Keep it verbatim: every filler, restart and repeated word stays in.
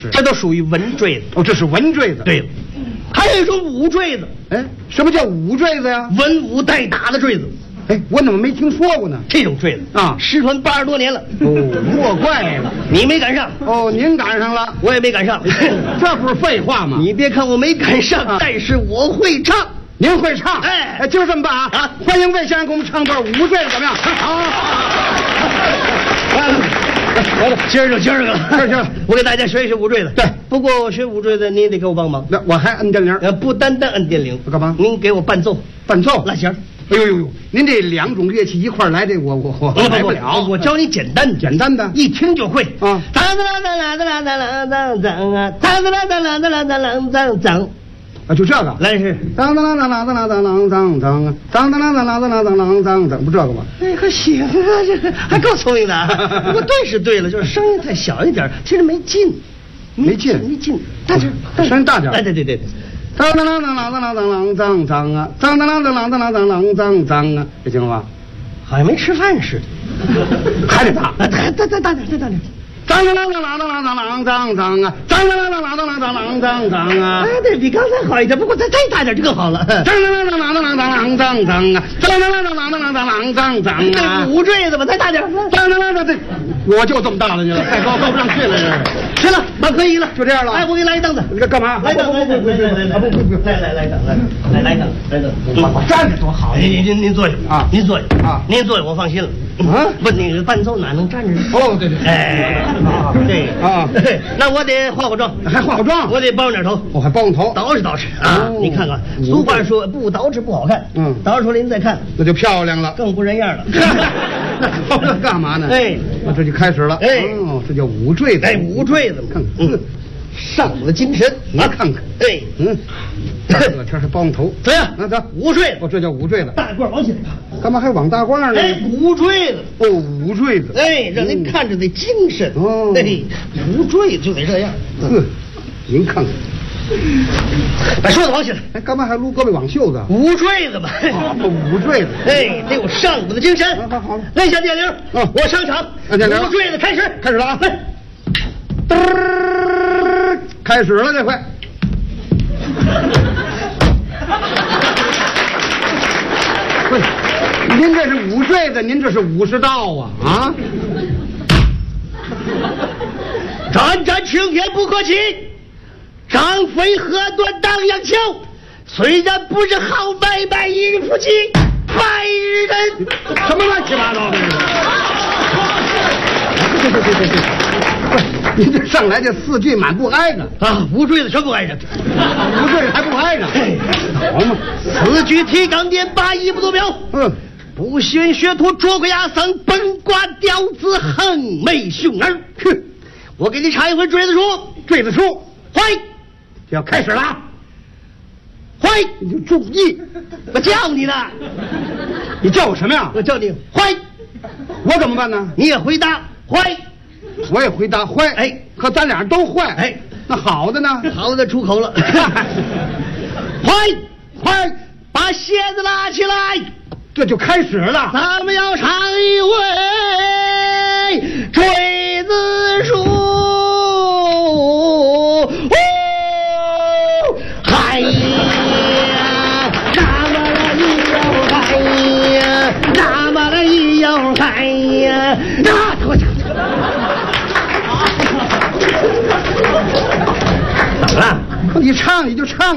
这都属于文坠子。 哦，这是文坠子。 对了，还有一种武坠子。 哎，什么叫武坠子呀？ 文武带打的坠子。 哎，我怎么没听说过呢？ 这种坠子啊， 失传八十多年了。 哦，莫怪了， 你没赶上。 哦，您赶上了， 我也没赶上。 这不是废话吗？ 你别看我没赶上，啊、但是我会唱。 您会唱？ 哎， 哎，就这么办啊！啊，欢迎魏先生给我们唱段武坠子，怎么样？好，来了。来了， 今儿就今儿个了， 今儿今儿， 我给大家学一学武坠子。 对， 不过学武坠子你也得给我帮忙。 那我还摁电铃， 呃，不单单摁电铃， 干嘛？ 您给我伴奏， 伴奏， 拉弦儿。 哎呦呦呦，您这两种乐器一块来，这我我我来不了。 我教你简单简单的， 一听就会啊。 当当当当当当当当当啊！当当当当当当当当当。 啊，就这个， 来是当当当当当当当当当当啊，当当当当当当当当当当，不这个吗？ 哎，还行啊，这个还够聪明的。不过对是对了，就是声音太小一点，其实没劲， 没劲， 没劲，大点， 声音大点。 哎，对对对。 当当当当当当当当当当啊，当当当当当当当当当当啊，这行了吧？ 好像没吃饭似的， 还得大， 再再再大点，再大点。 当当当当当当当当当当啊，当当当当当当当当当啊！ 哎，对比刚才好一点，不过再再大点就更好了。 当当当当当当当当当当啊，当当当当当当当当当当啊！ 这五坠子吧，再大点。 当当当当这，我就这么大了，你了，太高高不上去了，这行了，那可以了， 就这样了。 哎，我给你来一凳子， 你这干嘛？ 来凳，来凳，来来来来，不不不，来来来凳，来来来凳，来凳，我站着多好。您您您坐下啊， 您坐下啊， 您坐下，我放心了。啊，不，那个伴奏哪能站着？ 哦，对对， 哎，对啊， 那我得化化妆， 还化化妆， 我得包点头， 我还包头， 捯饬捯饬啊！你看看，俗话说不捯饬不好看，嗯，捯饬了您再看， 那就漂亮了， 更不人样了。 那干嘛呢？ 哎， 那这就开始了。 哎， 哦，这叫武坠子。 哎，武坠子， 看，嗯， 上我的精神， 你看看。 哎， 嗯，这天是包头， 怎么样？ 那得武坠子， 哦，这叫武坠子。 大褂往起来干嘛还往大褂呢？ 哎，武坠子。 哦，武坠子。 哎，让您看着得精神。 哦， 哎，武坠子就得这样。 呵，您看看。 把袖子往起来。 哎，干嘛还撸胳膊挽袖子？ 武坠子吧。 武坠子。 哎，得有上午的精神。 好好好， 按下电铃。 嗯， 我上场。 按电铃。 武坠子开始， 开始了啊！ 来， 嘚儿，开始了这回。不是，您这是武坠子，您这是武士道啊啊！ 战战青天不可欺，张飞河断当阳桥。虽然不是好买卖一日夫妻百日人。 什么乱七八糟的？对对对对对，不是，您这上来这四句满不挨着啊！武坠子全不挨着， 武坠子还不挨着，好嘛？ 四句提纲点八一不多表。 嗯。 不学学徒捉鬼压僧，本瓜吊子横眉凶儿。 哼， 我给你唱一回坠子书。 坠子书， 坏， 要开始了啊！ 坏， 你就注意， 我叫你呢。 你叫我什么呀？ 我叫你坏， 我怎么办呢？ 你也回答坏， 我也回答坏。 哎， 可咱俩都坏。 哎， 那好的呢？ 好的出口了。坏坏，把鞋子拉起来。 这就开始了， 咱们要唱一回坠子书。哦，嗨呀，那么了一摇嗨呀，那么了一摇嗨呀，那我讲。怎么了？ 你唱你就唱。